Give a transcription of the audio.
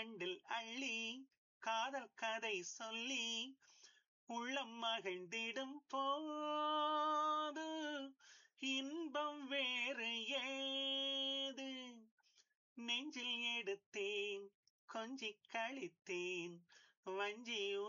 கண்ணில் அள்ளி காதல் கதை சொல்லி உள்ளம் மகிழ்ந்திடும் போது இன்பம் வேறு ஏது நெஞ்சில் எடுத்தேன் கொஞ்சி கழித்தேன் வஞ்சி